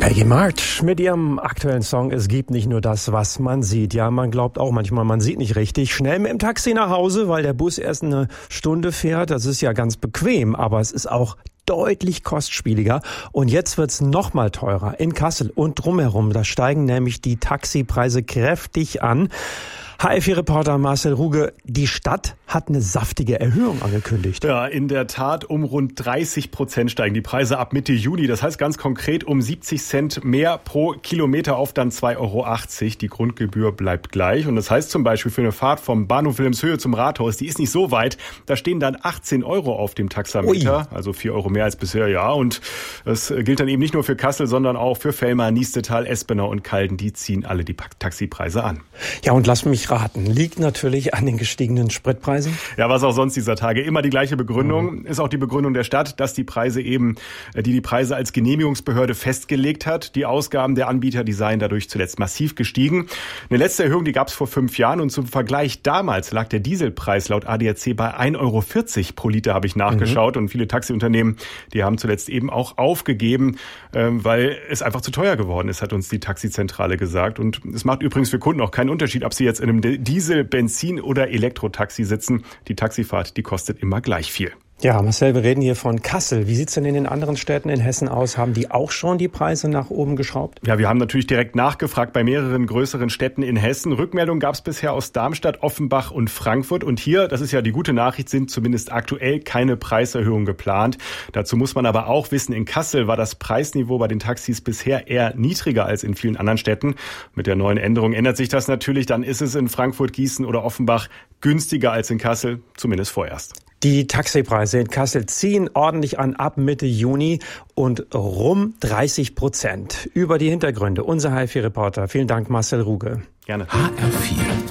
Peggy March mit ihrem aktuellen Song Es gibt nicht nur das, was man sieht. Ja, man glaubt auch manchmal, man sieht nicht richtig. Schnell mit dem Taxi nach Hause, weil der Bus erst eine Stunde fährt. Das ist ja ganz bequem, aber es ist auch deutlich kostspieliger. Und jetzt wird's noch mal teurer in Kassel und drumherum. Da steigen nämlich die Taxipreise kräftig an. HR4-Reporter Marcel Ruge, die Stadt hat eine saftige Erhöhung angekündigt. Ja, in der Tat um rund 30% steigen die Preise ab Mitte Juni. Das heißt ganz konkret um 70 Cent mehr pro Kilometer auf dann 2,80 Euro. Die Grundgebühr bleibt gleich. Und das heißt zum Beispiel für eine Fahrt vom Bahnhof Wilhelmshöhe zum Rathaus, die ist nicht so weit. Da stehen dann 18 Euro auf dem Taxameter, also 4 Euro mehr als bisher, ja. Und das gilt dann eben nicht nur für Kassel, sondern auch für Vellmar, Niestetal, Espenau und Calden. Die ziehen alle die Taxipreise an. Ja, und lass mich raten, liegt natürlich an den gestiegenen Spritpreisen. Ja, was auch sonst dieser Tage. Immer die gleiche Begründung. Ist auch die Begründung der Stadt, dass die Preise die Preise als Genehmigungsbehörde festgelegt hat. Die Ausgaben der Anbieter, die seien dadurch zuletzt massiv gestiegen. Eine letzte Erhöhung, die gab es vor 5 Jahren. Und zum Vergleich damals lag der Dieselpreis laut ADAC bei 1,40 Euro pro Liter, habe ich nachgeschaut. Und viele Taxiunternehmen, die haben zuletzt eben auch aufgegeben, weil es einfach zu teuer geworden ist, hat uns die Taxizentrale gesagt. Und es macht übrigens für Kunden auch keinen Unterschied, ob sie jetzt in einem Diesel-, Benzin- oder Elektrotaxi sitzen. Die Taxifahrt, die kostet immer gleich viel. Ja, Marcel, wir reden hier von Kassel. Wie sieht's denn in den anderen Städten in Hessen aus? Haben die auch schon die Preise nach oben geschraubt? Ja, wir haben natürlich direkt nachgefragt bei mehreren größeren Städten in Hessen. Rückmeldungen gab es bisher aus Darmstadt, Offenbach und Frankfurt. Und hier, das ist ja die gute Nachricht, sind zumindest aktuell keine Preiserhöhungen geplant. Dazu muss man aber auch wissen, in Kassel war das Preisniveau bei den Taxis bisher eher niedriger als in vielen anderen Städten. Mit der neuen Änderung ändert sich das natürlich. Dann ist es in Frankfurt, Gießen oder Offenbach günstiger als in Kassel, zumindest vorerst. Die Taxipreise in Kassel ziehen ordentlich an ab Mitte Juni und rund 30%. Über die Hintergründe unser HR4-Reporter. Vielen Dank, Marcel Ruge. Gerne. HR4